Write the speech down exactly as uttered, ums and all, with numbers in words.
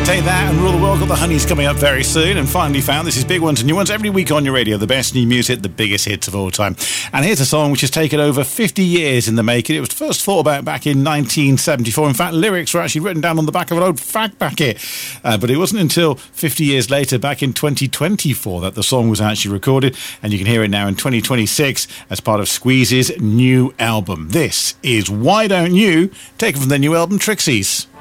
Take that and rule the world. Got the Honeys coming up very soon. And Finally Found. This is Big Ones and New Ones every week on your radio. The best new music, the biggest hits of all time. And here's a song which has taken over fifty years in the making. It was first thought about back in nineteen seventy-four. In fact, lyrics were actually written down on the back of an old fag packet. Uh, but it wasn't until fifty years later, back in twenty twenty-four, that the song was actually recorded. And you can hear it now in twenty twenty-six as part of Squeeze's new album. This is Why Don't You, taken from their new album Trixies.